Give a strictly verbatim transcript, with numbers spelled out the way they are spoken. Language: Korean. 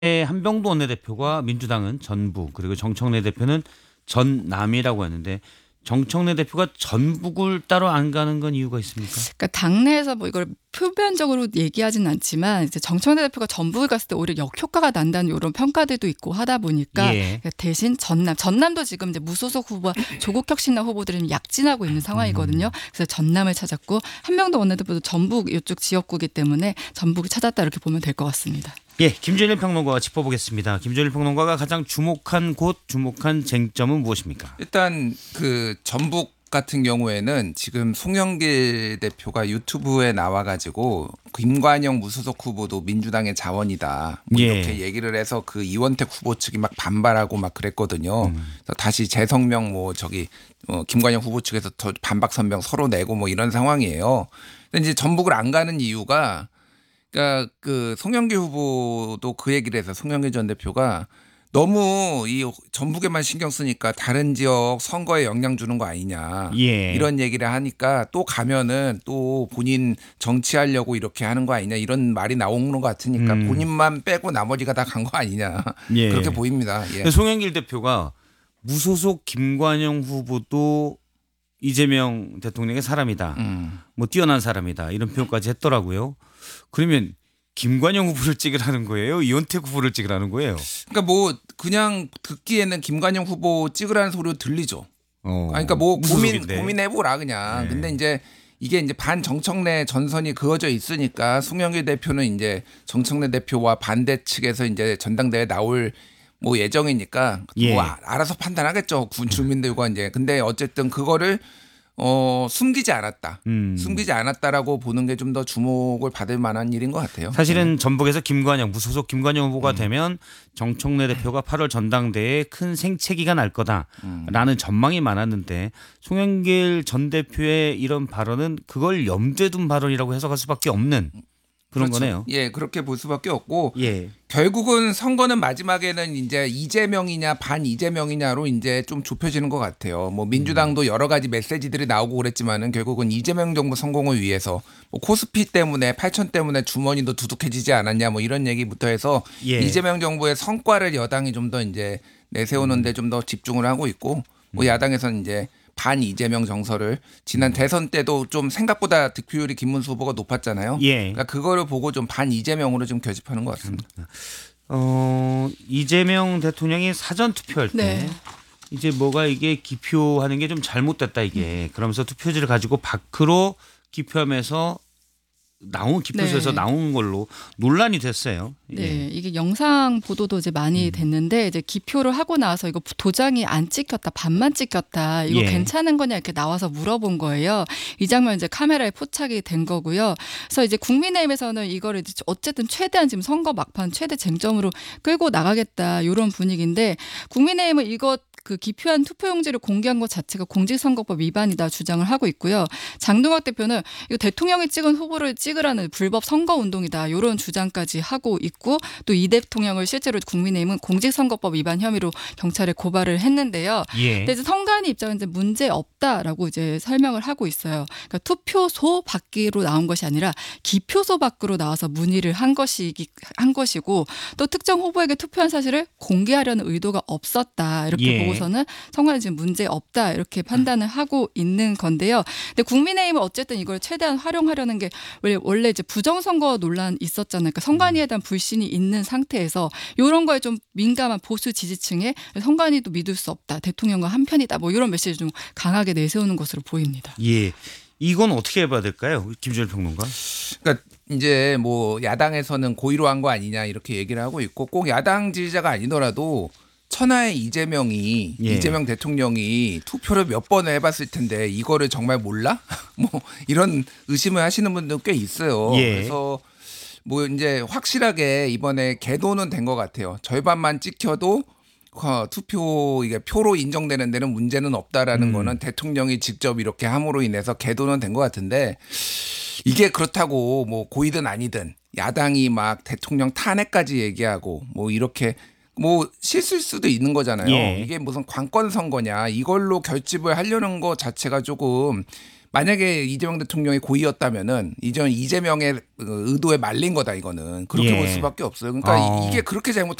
한병도 원내대표가 민주당은 전북 그리고 정청래 대표는 전남이라고 하는데 정청래 대표가 전북을 따로 안 가는 건 이유가 있습니까? 그러니까 당내에서 뭐 이걸 표면적으로 얘기하진 않지만 이제 정청래 대표가 전북을 갔을 때 오히려 역효과가 난다는 이런 평가들도 있고 하다 보니까 예. 대신 전남, 전남도 지금 이제 무소속 후보와 조국혁신당 후보들이 약진하고 있는 상황이거든요. 그래서 전남을 찾았고 한명도 원내대표도 전북 이쪽 지역구이기 때문에 전북을 찾았다 이렇게 보면 될 것 같습니다. 예, 김준일 평론가와 짚어보겠습니다. 김준일 평론가가 가장 주목한 곳, 주목한 쟁점은 무엇입니까? 일단 그 전북 같은 경우에는 지금 송영길 대표가 유튜브에 나와가지고 김관영 무소속 후보도 민주당의 자원이다 뭐 예. 이렇게 얘기를 해서 그 이원택 후보 측이 막 반발하고 막 그랬거든요. 음. 그래서 다시 재성명 뭐 저기 어 김관영 후보 측에서 더 반박 선명 서로 내고 뭐 이런 상황이에요. 근데 이제 전북을 안 가는 이유가 그러니까 그 송영길 후보도 그 얘기를 해서 송영길 전 대표가 너무 이 전북에만 신경 쓰니까 다른 지역 선거에 영향 주는 거 아니냐 예. 이런 얘기를 하니까 또 가면은 또 본인 정치하려고 이렇게 하는 거 아니냐 이런 말이 나오는 것 같으니까 음. 본인만 빼고 나머지가 다 간 거 아니냐 예. 그렇게 보입니다. 예. 송영길 대표가 무소속 김관영 후보도 이재명 대통령의 사람이다. 음. 뭐 뛰어난 사람이다. 이런 표현까지 했더라고요. 그러면 김관영 후보를 찍으라는 거예요? 이원택 후보를 찍으라는 거예요? 그러니까 뭐 그냥 듣기에는 김관영 후보 찍으라는 소리로 들리죠. 어, 그러니까 뭐 고민 무소속인데. 고민해보라 그냥. 네. 근데 이제 이게 이제 반 정청래 전선이 그어져 있으니까 송영길 대표는 이제 정청래 대표와 반대 측에서 이제 전당대회 나올 뭐 예정이니까 예. 뭐 아- 알아서 판단하겠죠. 군 주민들과 이제. 근데 어쨌든 그거를 어 숨기지 않았다. 음. 숨기지 않았다라고 보는 게 좀 더 주목을 받을 만한 일인 것 같아요. 사실은 전북에서 김관영 무소속 김관영 음. 후보가 되면 정청래 대표가 팔월 전당대회에 큰 생채기가 날 거다라는 음. 전망이 많았는데 송영길 전 대표의 이런 발언은 그걸 염두에 둔 발언이라고 해석할 수밖에 없는 그런 그렇죠. 거네요. 예, 그렇게 볼 수밖에 없고 예. 결국은 선거는 마지막에는 이제 이재명이냐 반 이재명이냐로 이제 좀 좁혀지는 것 같아요. 뭐 민주당도 여러 가지 메시지들이 나오고 그랬지만은 결국은 이재명 정부 성공을 위해서 뭐 코스피 때문에 팔천 때문에 주머니도 두둑해지지 않았냐 뭐 이런 얘기부터 해서 예. 이재명 정부의 성과를 여당이 좀 더 이제 내세우는데 좀 더 집중을 하고 있고 뭐 야당에서는 이제 반 이재명 정서를 지난 대선 때도 좀 생각보다 득표율이 김문수 후보가 높았잖아요. 예. 그러니까 그거를 보고 좀 반 이재명으로 좀 결집하는 것 같습니다. 어, 이재명 대통령이 사전 투표할 때 네. 이제 뭐가 이게 기표하는 게 좀 잘못됐다 이게 그러면서 투표지를 가지고 밖으로 기표하면서 나온 기표소에서 네. 나온 걸로 논란이 됐어요. 네, 예. 이게 영상 보도도 이제 많이 됐는데 이제 기표를 하고 나서 이거 도장이 안 찍혔다, 반만 찍혔다, 이거 예. 괜찮은 거냐 이렇게 나와서 물어본 거예요. 이 장면 이제 카메라에 포착이 된 거고요. 그래서 이제 국민의힘에서는 이거를 이제 어쨌든 최대한 지금 선거 막판 최대 쟁점으로 끌고 나가겠다 이런 분위기인데 국민의힘은 이거 그 기표한 투표용지를 공개한 것 자체가 공직선거법 위반이다 주장을 하고 있고요. 장동학 대표는 이거 대통령이 찍은 후보를 찍으라는 불법 선거운동이다 이런 주장까지 하고 있고 또 이 대통령을 실제로 국민의힘은 공직선거법 위반 혐의로 경찰에 고발을 했는데요. 예. 근데 이제 선관위 입장은 이제 문제 없다라고 이제 설명을 하고 있어요. 그러니까 투표소 밖으로 나온 것이 아니라 기표소 밖으로 나와서 문의를 한 것이 한 것이고 또 특정 후보에게 투표한 사실을 공개하려는 의도가 없었다 이렇게 예. 보고. 보고서는 선관위 지금 문제 없다 이렇게 판단을 하고 있는 건데요. 근데 국민의힘은 어쨌든 이걸 최대한 활용하려는 게 원래 원래 이제 부정선거 논란 있었잖아요. 그러니까 선관위에 대한 불신이 있는 상태에서 이런 거에 좀 민감한 보수 지지층에 선관위도 믿을 수 없다. 대통령과 한편이다. 뭐 이런 메시지 좀 강하게 내세우는 것으로 보입니다. 예. 이건 어떻게 해봐야 될까요? 김준일 평론가. 그러니까 이제 뭐 야당에서는 고의로 한 거 아니냐 이렇게 얘기를 하고 있고 꼭 야당 지지자가 아니더라도 천하의 이재명이 예. 이재명 대통령이 투표를 몇 번을 해봤을 텐데 이거를 정말 몰라? 뭐 이런 의심을 하시는 분들 꽤 있어요. 예. 그래서 뭐 이제 확실하게 이번에 개도는 된 것 같아요. 절반만 찍혀도 어, 투표 이게 표로 인정되는 데는 문제는 없다라는 음. 거는 대통령이 직접 이렇게 함으로 인해서 개도는 된 것 같은데 이게 그렇다고 뭐 고의든 아니든 야당이 막 대통령 탄핵까지 얘기하고 뭐 이렇게 뭐 실수일 수도 있는 거잖아요. 예. 이게 무슨 관권 선거냐 이걸로 결집을 하려는 것 자체가 조금 만약에 이재명 대통령이 고의였다면은 이전 이재명의 의도에 말린 거다 이거는 그렇게 예. 볼 수밖에 없어요. 그러니까 어. 이게 그렇게 잘못